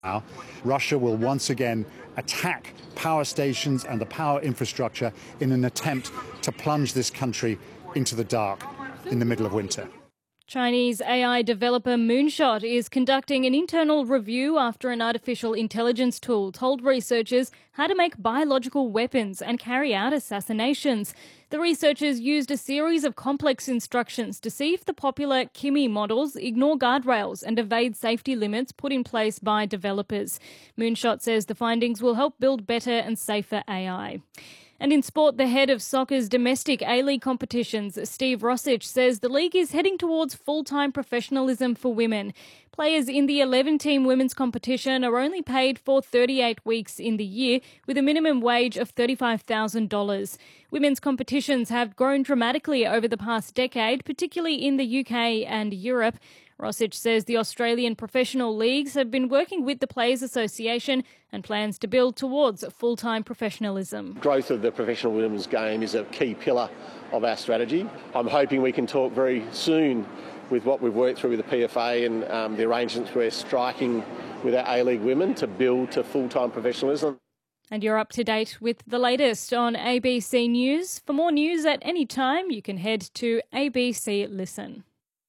Now, Russia will once again attack power stations and the power infrastructure in an attempt to plunge this country into the dark in the middle of winter. Chinese AI developer Moonshot is conducting an internal review after an artificial intelligence tool told researchers how to make biological weapons and carry out assassinations. The researchers used a series of complex instructions to see if the popular Kimi models ignore guardrails and evade safety limits put in place by developers. Moonshot says the findings will help build better and safer AI. And in sport, the head of soccer's domestic A-League competitions, Steve Rossich, says the league is heading towards full-time professionalism for women. Players in the 11-team women's competition are only paid for 38 weeks in the year, with a minimum wage of $35,000. Women's competitions have grown dramatically over the past decade, particularly in the UK and Europe. Rossich says the Australian professional leagues have been working with the Players Association and plans to build towards full-time professionalism. Growth of the professional women's game is a key pillar of our strategy. I'm hoping we can talk very soon with what we've worked through with the PFA and the arrangements we're striking with our A-League women to build to full-time professionalism. And you're up to date with the latest on ABC News. For more news at any time, you can head to ABC Listen.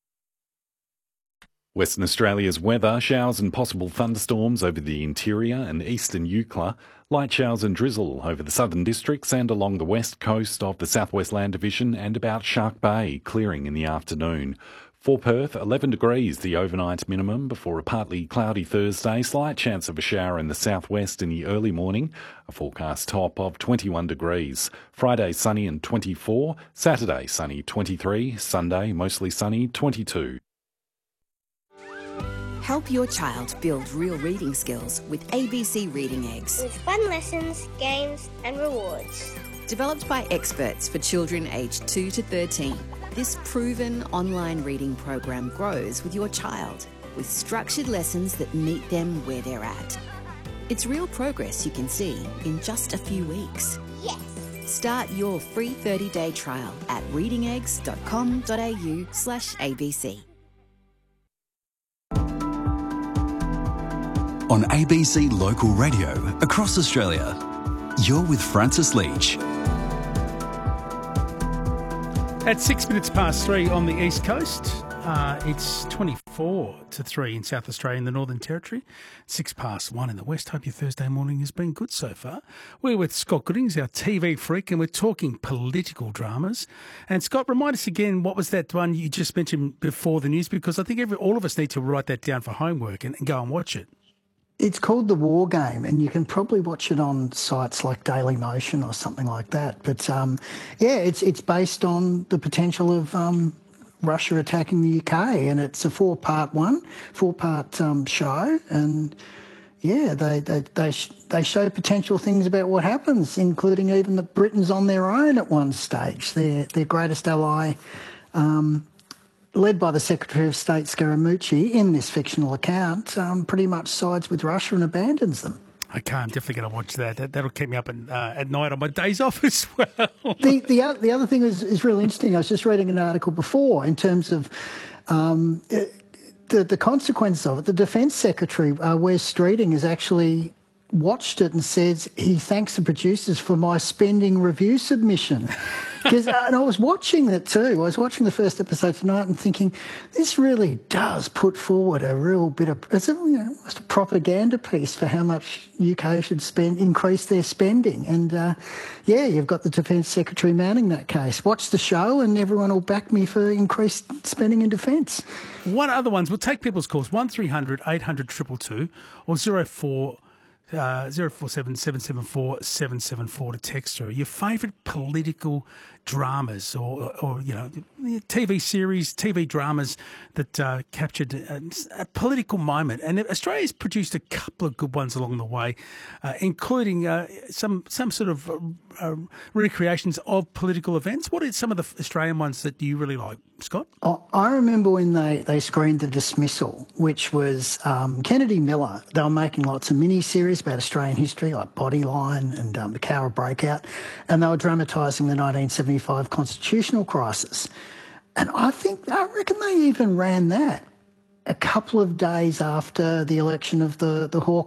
Western Australia's weather: showers and possible thunderstorms over the interior and eastern Eucla, light showers and drizzle over the southern districts and along the west coast of the Southwest Land Division and about Shark Bay, clearing in the afternoon. For Perth, 11 degrees the overnight minimum before a partly cloudy Thursday, slight chance of a shower in the southwest in the early morning, a forecast top of 21 degrees. Friday sunny and 24, Saturday sunny 23, Sunday mostly sunny 22. Help your child build real reading skills with ABC Reading Eggs. With fun lessons, games and rewards. Developed by experts for children aged 2 to 13, this proven online reading program grows with your child with structured lessons that meet them where they're at. It's real progress you can see in just a few weeks. Yes! Start your free 30-day trial at readingeggs.com.au/ABC. On ABC Local Radio across Australia, you're with Francis Leach. At 6 minutes past 3 on the East Coast, it's 24 to 3 in South Australia in the Northern Territory, 6 past 1 in the West. Hope your Thursday morning has been good so far. We're with Scott Goodings, our TV freak, and we're talking political dramas. And Scott, remind us again, what was that one you just mentioned before the news? Because I think all of us need to write that down for homework and go and watch it. It's called The War Game, and you can probably watch it on sites like Daily Motion or something like that. But, it's based on the potential of Russia attacking the UK, and it's a four-part show. And, they show potential things about what happens, including even that Britain's on their own at one stage. Their greatest ally, led by the Secretary of State Scaramucci in this fictional account, pretty much sides with Russia and abandons them. Okay, I'm definitely going to watch that. That'll keep me up at night on my days off as well. The other thing is really interesting. I was just reading an article before in terms of the consequences of it. The Defence Secretary, Wes Streeting, has actually watched it and says he thanks the producers for my spending review submission. And I was watching it too. I was watching the first episode tonight and thinking, this really does put forward a real bit of, it's almost a propaganda piece for how much UK should increase their spending. And you've got the Defence Secretary mounting that case. Watch the show and everyone will back me for increased spending in defence. What other ones? We'll take people's calls, 1300 800 222 or 047 774 774 to text through your favourite political dramas or TV series, TV dramas that captured a political moment. And Australia's produced a couple of good ones along the way, including some sort of recreations of political events. What are some of the Australian ones that you really like, Scott? I remember when they screened The Dismissal, which was Kennedy Miller. They were making lots of mini-series about Australian history, like Bodyline and the Cowra Breakout, and they were dramatising the 1975 constitutional crisis. And I reckon they even ran that a couple of days after the election of the Hawke